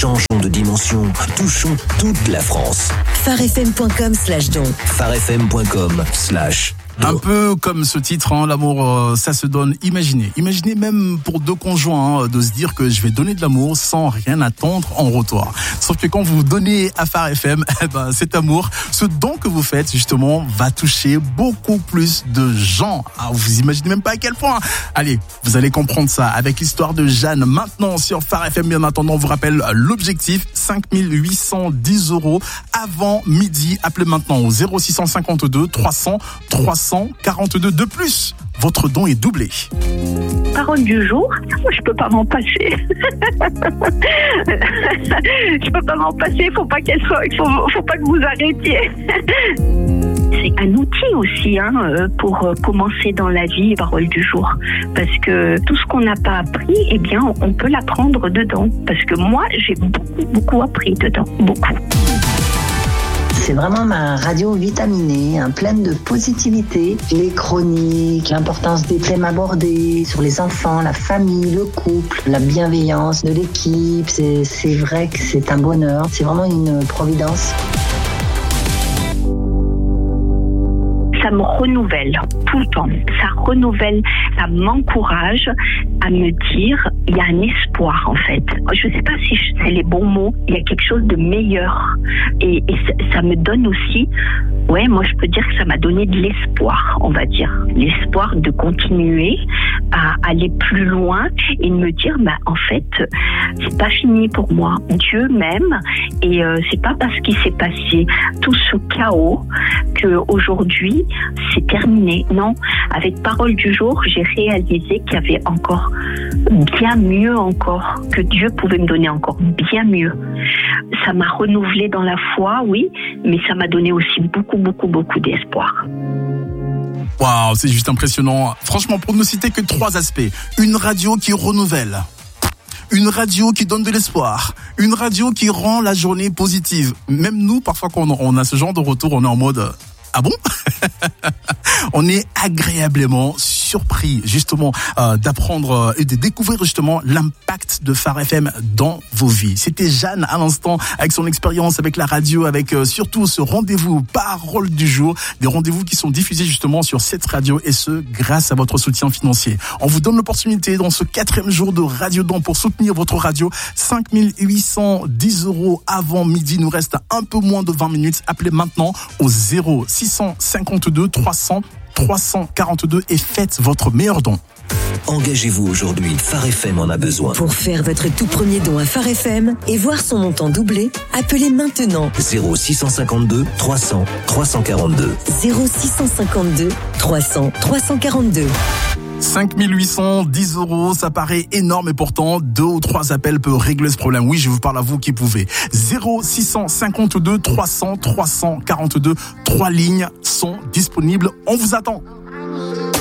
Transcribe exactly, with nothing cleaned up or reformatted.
Changeons de dimension. Touchons toute la France. farfm.com slash don. farfm.com slash Un peu comme ce titre, hein, l'amour, euh, ça se donne. Imaginez, imaginez même pour deux conjoints hein, de se dire que je vais donner de l'amour sans rien attendre en retour. Sauf que quand vous donnez à Phare F M, eh ben, cet amour, ce don que vous faites justement, va toucher beaucoup plus de gens. Ah, vous imaginez même pas à quel point. Allez, vous allez comprendre ça avec l'histoire de Jeanne. Maintenant sur Phare F M, bien attendant, on vous rappelle l'objectif, cinq mille huit cent dix euros avant midi. Appelez maintenant au zéro six cent cinquante-deux trois cents trois cents quarante-deux. De plus, votre don est doublé. Parole du jour, je peux pas m'en passer. Je peux pas m'en passer, faut pas qu'elle soit, faut, faut pas que vous arrêtiez. C'est un outil aussi hein, pour commencer dans la vie, parole du jour. Parce que tout ce qu'on n'a pas appris, eh bien, on peut l'apprendre dedans. Parce que moi, j'ai beaucoup, beaucoup appris dedans. Beaucoup. C'est vraiment ma radio vitaminée, hein, pleine de positivité. Les chroniques, l'importance des thèmes abordés sur les enfants, la famille, le couple, la bienveillance de l'équipe. C'est, c'est vrai que c'est un bonheur. C'est vraiment une providence. Ça me renouvelle tout le temps. Ça renouvelle, ça m'encourage à me dire, il y a un espoir en fait. Je ne sais pas si c'est les bons mots, il y a quelque chose de meilleur. Et, et ça, ça me donne aussi, ouais, moi je peux dire que ça m'a donné de l'espoir, on va dire. L'espoir de continuer à aller plus loin et de me dire, bah en fait, c'est pas fini pour moi. Dieu m'aime et euh, c'est pas parce qu'il s'est passé tout ce chaos que aujourd'hui c'est terminé. Non, avec Parole du jour, j'ai réalisé qu'il y avait encore bien mieux encore, que Dieu pouvait me donner encore bien mieux. Ça m'a renouvelé dans la foi, oui, mais ça m'a donné aussi beaucoup, beaucoup, beaucoup d'espoir. Waouh, c'est juste impressionnant. Franchement, pour ne citer que trois aspects. Une radio qui renouvelle. Une radio qui donne de l'espoir. Une radio qui rend la journée positive. Même nous, parfois, quand on a ce genre de retour, on est en mode... Ah bon? On est agréablement surpris justement euh, d'apprendre euh, et de découvrir justement l'impact de Phare F M dans vos vies. C'était Jeanne à l'instant avec son expérience avec la radio, avec euh, surtout ce rendez-vous Parole du jour, des rendez-vous qui sont diffusés justement sur cette radio et ce grâce à votre soutien financier. On vous donne l'opportunité dans ce quatrième jour de Radio Don pour soutenir votre radio. cinq mille huit cent dix euros avant midi. Il nous reste un peu moins de vingt minutes. Appelez maintenant au zéro six cent cinquante-deux trois cents trois cent quarante-deux et faites votre meilleur don. Engagez-vous aujourd'hui, Phare F M en a besoin. Pour faire votre tout premier don à Phare F M et voir son montant doublé, appelez maintenant zéro six cent cinquante-deux trois cents trois cent quarante-deux. zéro six cent cinquante-deux trois cents trois cent quarante-deux. cinq mille huit cent dix euros, ça paraît énorme et pourtant deux ou trois appels peuvent régler ce problème. Oui, je vous parle à vous qui pouvez. zéro six cent cinquante-deux trois cents trois cent quarante-deux. Trois lignes sont disponibles. On vous attend.